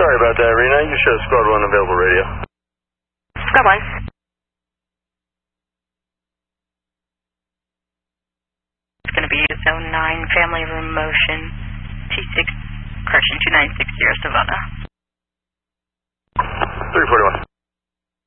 Sorry about that, Rena. You show Squad 1 available radio. Squad 1. It's going to be Zone 9, family room motion, T6